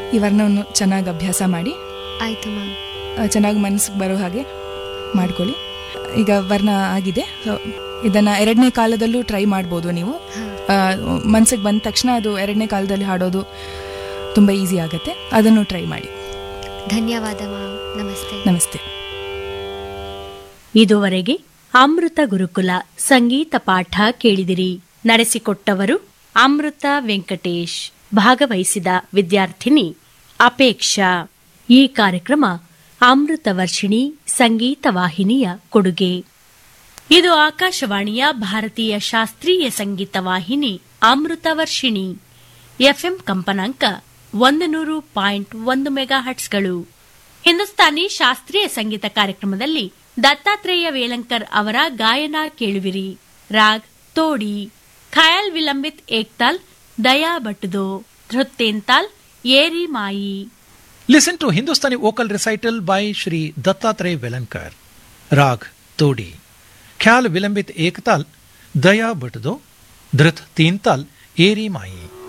ಈ ವರ್ಣವನ್ನು ಚೆನ್ನಾಗಿ ಅಭ್ಯಾಸ ಮಾಡಿ. ಆಯಿತು ಮ್ಯಾಮ್. ಚೆನ್ನಾಗಿ ಮನಸ್ಸಿಗೆ ಬರೋ ಹಾಗೆ ಮಾಡ್ಕೊಳ್ಳಿ. ಈಗ ವರ್ಣ ಆಗಿದೆ. ಸೊ ಇದನ್ನು 2ನೇ ಕಾಲದಲ್ಲೂ ಟ್ರೈ ಮಾಡ್ಬೋದು ನೀವು. ಮನಸ್ಸಿಗೆ ಬಂದ ತಕ್ಷಣ ಅದು 2ನೇ ಕಾಲದಲ್ಲಿ ಹಾಡೋದು ತುಂಬ ಈಸಿ ಆಗುತ್ತೆ. ಅದನ್ನು ಟ್ರೈ ಮಾಡಿ. ಧನ್ಯವಾದ ಮ್ಯಾಮ್. ನಮಸ್ತೆ. ನಮಸ್ತೆ. ಇದುವರೆಗೆ ಅಮೃತ ಗುರುಕುಲ ಸಂಗೀತ ಪಾಠ ಕೇಳಿದಿರಿ. ನಡೆಸಿಕೊಟ್ಟವರು ಅಮೃತ ವೆಂಕಟೇಶ್. ಭಾಗವಹಿಸಿದ ವಿದ್ಯಾರ್ಥಿನಿ ಅಪೇಕ್ಷಾ. ಈ ಕಾರ್ಯಕ್ರಮ ಅಮೃತ ವರ್ಷಿಣಿ ಸಂಗೀತ ವಾಹಿನಿಯ ಕೊಡುಗೆ. ಇದು ಆಕಾಶವಾಣಿಯ ಭಾರತೀಯ ಶಾಸ್ತ್ರೀಯ ಸಂಗೀತ ವಾಹಿನಿ ಅಮೃತ ವರ್ಷಿಣಿ. ಎಫ್ಎಂ ಕಂಪನಾಂಕ 100.1 ಮೆಗಾಹರ್ಟ್ಸ್ಗಳು. ಹಿಂದೂಸ್ತಾನಿ ಶಾಸ್ತ್ರೀಯ ಸಂಗೀತ ಕಾರ್ಯಕ್ರಮದಲ್ಲಿ ದತ್ತಾತ್ರೇಯ ವೇಲಂಕರ್ ಅವರ ಗಾಯನ ಕೇಳುವಿರಿ. ರಾಗ್ ತೋಡಿ, ಖಯಾಲ್ ವಿಲಂಬಿತ್ ಏಕ್ತಾಲ್, ದಯಾ ಬಟ್ದೋ, ಧೃತ್ತೇಂತಾಲ್, ಏರಿ ಮಾಯಿ. Listen to Hindustani vocal recital by Shri Dattatreya Velankar. Rag Todi, Khyal Vilambit Ektal, Daya Bhatdo, Dhrit Teental, Eri Mai.